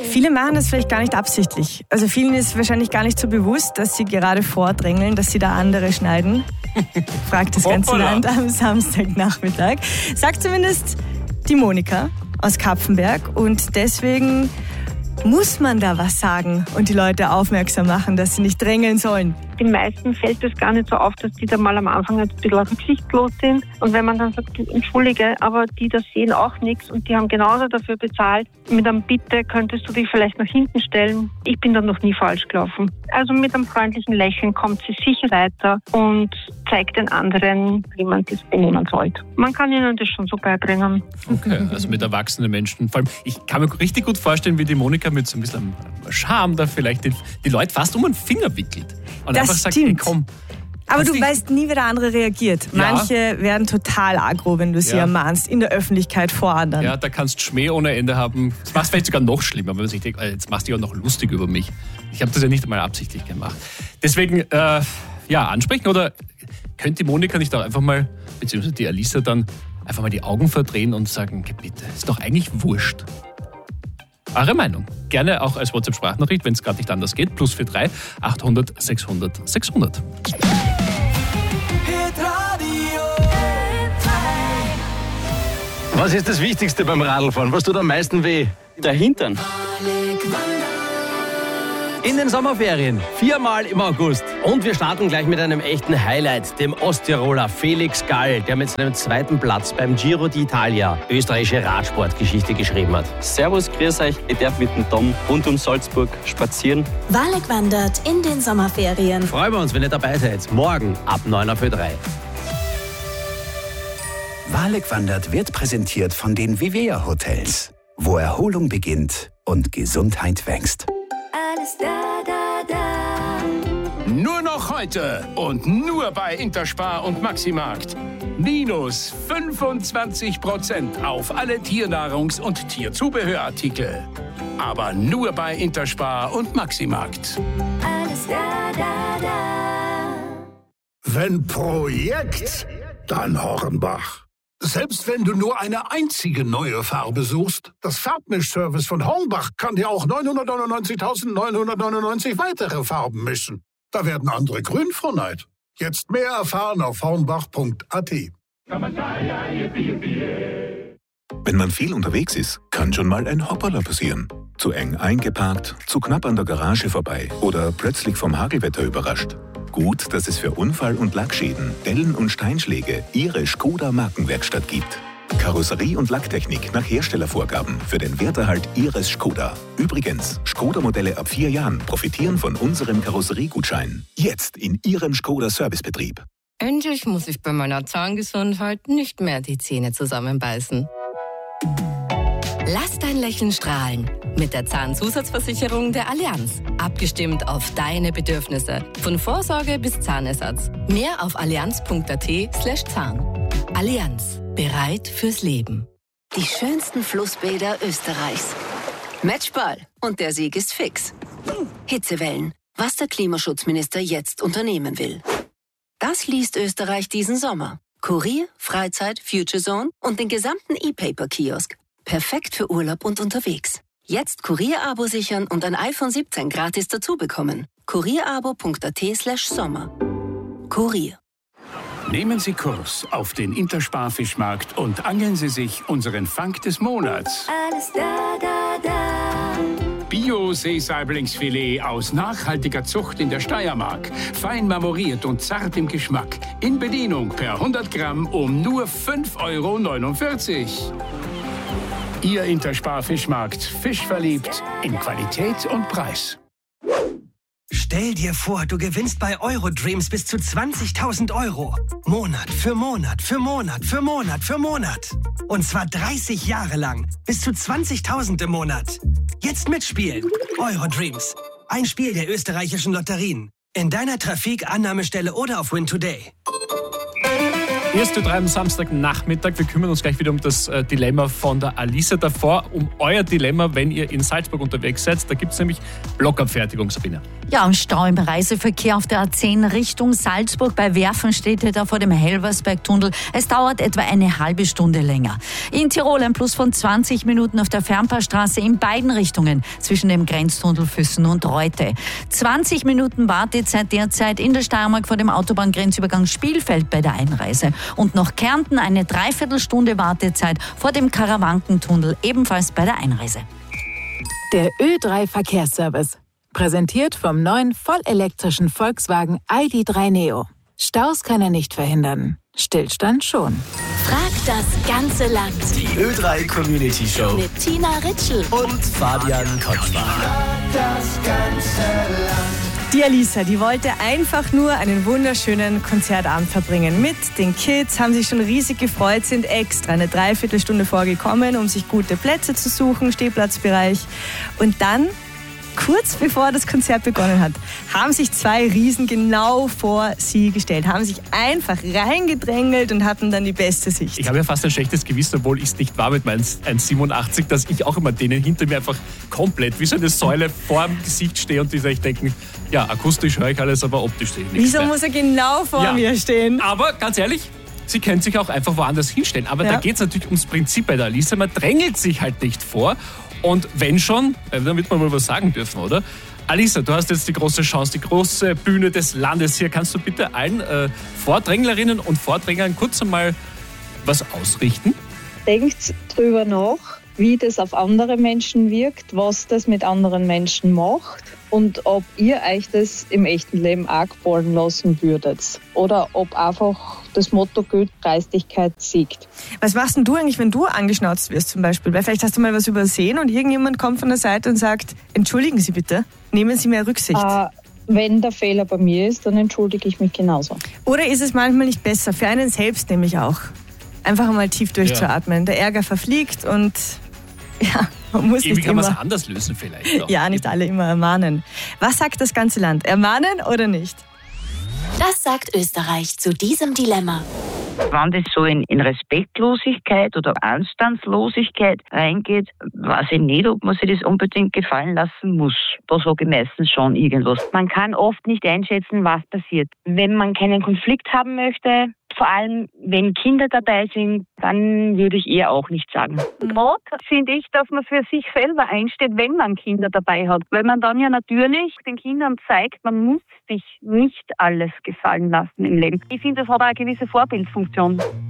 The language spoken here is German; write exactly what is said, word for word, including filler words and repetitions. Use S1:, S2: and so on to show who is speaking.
S1: Viele machen das vielleicht gar nicht absichtlich. Also vielen ist wahrscheinlich gar nicht so bewusst, dass sie gerade vordrängeln, dass sie da andere schneiden. Fragt das ganze
S2: Hoppala.
S1: Land am Samstagnachmittag. Sagt zumindest die Monika aus Kapfenberg. Und deswegen muss man da was sagen und die Leute aufmerksam machen, dass sie nicht drängeln sollen.
S3: Den meisten fällt es gar nicht so auf, dass die da mal am Anfang ein bisschen rücksichtslos sind. Und wenn man dann sagt, entschuldige, aber die da sehen auch nichts und die haben genauso dafür bezahlt, mit einem Bitte könntest du dich vielleicht nach hinten stellen. Ich bin da noch nie falsch gelaufen. Also mit einem freundlichen Lächeln kommt sie sicher weiter und zeigt den anderen, wie man das benehmen sollte. Man kann ihnen das schon so beibringen.
S2: Okay, also mit erwachsenen Menschen. Vor allem, ich kann mir richtig gut vorstellen, wie die Monika mit so ein bisschen Charme da vielleicht die, die Leute fast um den Finger wickelt. Und
S1: Das
S2: einfach sagt,
S1: stimmt.
S2: hey, komm.
S1: Aber du
S2: Weißt du,
S1: weißt nie, wie der andere reagiert.
S2: Ja.
S1: Manche werden total aggro, wenn du sie
S2: Ja.
S1: ermahnst, in der Öffentlichkeit vor anderen.
S2: Ja, da kannst du Schmäh ohne Ende haben. Das macht es vielleicht sogar noch schlimmer, wenn man sich denkt, jetzt machst du dich auch noch lustig über mich. Ich habe das ja nicht einmal absichtlich gemacht. Deswegen, äh, ja, ansprechen oder könnte die Monika nicht auch einfach mal, beziehungsweise die Alisa dann, einfach mal die Augen verdrehen und sagen, bitte, ist doch eigentlich wurscht. Eure Meinung. Gerne auch als WhatsApp-Sprachnachricht, wenn es gerade nicht anders geht. Plus vier drei achthundert sechshundert sechshundert.
S4: Was ist das Wichtigste beim Radlfahren? Was tut am meisten weh?
S5: Der Hintern.
S4: In den Sommerferien, viermal im August. Und wir starten gleich mit einem echten Highlight, dem Osttiroler Felix Gall, der mit seinem zweiten Platz beim Giro d'Italia österreichische Radsportgeschichte geschrieben hat.
S5: Servus, grüß euch. Ich darf mit dem Tom rund um Salzburg spazieren.
S6: Wahlek wandert in den Sommerferien.
S4: Freuen wir uns, wenn ihr dabei seid. Morgen ab neun auf Ö drei.
S7: Wahlek wandert wird präsentiert von den Vivea Hotels, wo Erholung beginnt und Gesundheit wächst.
S6: Alles da, da, da.
S8: Nur noch heute und nur bei Interspar und Maximarkt. Minus fünfundzwanzig Prozent auf alle Tiernahrungs- und Tierzubehörartikel. Aber nur bei Interspar und Maximarkt.
S6: Alles da, da, da.
S9: Wenn Projekt, dann Hornbach. Selbst wenn du nur eine einzige neue Farbe suchst, das Farbmischservice von Hornbach kann dir auch neunhundertneunundneunzigtausendneunhundertneunundneunzig weitere Farben mischen. Da werden andere grün vor Neid. Jetzt mehr erfahren auf hornbach punkt a t.
S10: Wenn man viel unterwegs ist, kann schon mal ein Hoppala passieren. Zu eng eingeparkt, zu knapp an der Garage vorbei oder plötzlich vom Hagelwetter überrascht. Gut, dass es für Unfall- und Lackschäden, Dellen und Steinschläge Ihre Skoda Markenwerkstatt gibt. Karosserie und Lacktechnik nach Herstellervorgaben für den Werterhalt Ihres Skoda. Übrigens, Skoda-Modelle ab vier Jahren profitieren von unserem Karosseriegutschein. Jetzt in Ihrem Skoda-Servicebetrieb.
S11: Endlich muss ich bei meiner Zahngesundheit nicht mehr die Zähne zusammenbeißen. Lass dein Lächeln strahlen mit der Zahnzusatzversicherung der Allianz. Abgestimmt auf deine Bedürfnisse. Von Vorsorge bis Zahnersatz. Mehr auf allianz punkt a t slash zahn. Allianz. Bereit fürs Leben.
S12: Die schönsten Flussbäder Österreichs. Matchball. Und der Sieg ist fix. Hitzewellen. Was der Klimaschutzminister jetzt unternehmen will. Das liest Österreich diesen Sommer. Kurier, Freizeit, Future Zone und den gesamten E-Paper-Kiosk. Perfekt für Urlaub und unterwegs. Jetzt Kurier-Abo sichern und ein iPhone siebzehn gratis dazu bekommen. kurierabo punkt a t slash sommer. Kurier.
S8: Nehmen Sie Kurs auf den Interspar-Fischmarkt und angeln Sie sich unseren Fang des Monats.
S6: Alles da, da, da.
S8: Bio-Seesaiblingsfilet aus nachhaltiger Zucht in der Steiermark. Fein marmoriert und zart im Geschmack. In Bedienung per hundert Gramm um nur fünf Euro neunundvierzig. Ihr Interspar-Fischmarkt. Fisch verliebt in Qualität und Preis.
S13: Stell dir vor, du gewinnst bei Eurodreams bis zu zwanzigtausend Euro. Monat für Monat für Monat für Monat für Monat. Und zwar dreißig Jahre lang. Bis zu zwanzigtausend im Monat. Jetzt mitspielen. Eurodreams. Ein Spiel der österreichischen Lotterien. In deiner Trafik, Annahmestelle oder auf Win Today.
S2: Erste drei am Samstagnachmittag. Wir kümmern uns gleich wieder um das äh, Dilemma von der Alisa. Davor um euer Dilemma, wenn ihr in Salzburg unterwegs seid. Da gibt es nämlich Blockabfertigung, Sabine.
S14: Ja, im Stau im Reiseverkehr auf der A zehn Richtung Salzburg. Bei Werfen steht ihr da vor dem Helversberg-Tunnel. Es dauert etwa eine halbe Stunde länger. In Tirol ein Plus von zwanzig Minuten auf der Fernpaarstraße in beiden Richtungen zwischen dem Grenztunnel Füssen und Reute. zwanzig Minuten Wartezeit derzeit in der Steiermark vor dem Autobahngrenzübergang Spielfeld bei der Einreise. Und noch Kärnten eine Dreiviertelstunde Wartezeit vor dem Karawankentunnel, ebenfalls bei der Einreise.
S15: Der Ö drei Verkehrsservice. Präsentiert vom neuen vollelektrischen Volkswagen I D drei Neo. Staus kann er nicht verhindern. Stillstand schon.
S6: Frag das ganze Land.
S16: Die Ö drei Community Show.
S6: Mit Tina Ritschl.
S16: Und Fabian Kotschmann.
S6: Das ganze Land.
S1: Die Alisa, die wollte einfach nur einen wunderschönen Konzertabend verbringen. Mit den Kids, haben sich schon riesig gefreut, sind extra eine Dreiviertelstunde vorgekommen, um sich gute Plätze zu suchen, Stehplatzbereich. Und dann, kurz bevor das Konzert begonnen hat, haben sich zwei Riesen genau vor sie gestellt, haben sich einfach reingedrängelt und hatten dann die beste Sicht.
S2: Ich habe ja fast ein schlechtes Gewissen, obwohl ich es nicht war mit meinen eins Komma siebenundachtzig, dass ich auch immer denen hinter mir einfach komplett wie so eine Säule vor dem Gesicht stehe und die sich denken, ja, akustisch höre ich alles, aber optisch sehe ich nichts
S1: Wieso
S2: mehr.
S1: muss er genau vor
S2: Ja.
S1: mir stehen?
S2: Aber ganz ehrlich, sie können sich auch einfach woanders hinstellen. Aber
S1: Ja.
S2: da geht es natürlich ums Prinzip bei der Alisa. Man drängelt sich halt nicht vor. Und wenn schon, dann wird man mal was sagen dürfen, oder? Alisa, du hast jetzt die große Chance, die große Bühne des Landes hier. Kannst du bitte allen äh, Vordränglerinnen und Vordränglern kurz einmal was ausrichten?
S17: Denkt drüber nach, wie das auf andere Menschen wirkt, was das mit anderen Menschen macht und ob ihr euch das im echten Leben auch gefallen lassen würdet. Oder ob einfach das Motto gilt, Dreistigkeit siegt.
S1: Was machst denn du eigentlich, wenn du angeschnauzt wirst zum Beispiel? Weil vielleicht hast du mal was übersehen und irgendjemand kommt von der Seite und sagt, entschuldigen Sie bitte, nehmen Sie mehr Rücksicht.
S17: Äh, wenn der Fehler bei mir ist, dann entschuldige ich mich genauso.
S1: Oder ist es manchmal nicht besser, für einen selbst nämlich auch, einfach einmal tief durchzuatmen. Der Ärger verfliegt und ja, man muss
S2: Irgendwie
S1: nicht
S2: kann man es
S1: immer...
S2: anders lösen vielleicht. Auch.
S1: Ja, nicht alle immer ermahnen. Was sagt das ganze Land? Ermahnen oder nicht?
S6: Das sagt Österreich zu diesem Dilemma.
S18: Wenn das so in, in Respektlosigkeit oder Anstandslosigkeit reingeht, weiß ich nicht, ob man sich das unbedingt gefallen lassen muss. Da sage ich meistens schon irgendwas. Man kann oft nicht einschätzen, was passiert. Wenn man keinen Konflikt haben möchte, vor allem wenn Kinder dabei sind, dann würde ich eher auch nicht sagen.
S3: Mord finde ich, dass man für sich selber einsteht, wenn man Kinder dabei hat. Weil man dann ja natürlich den Kindern zeigt, man muss sich nicht alles gefallen lassen im Leben. Ich finde, das hat auch eine gewisse Vorbildfunktion.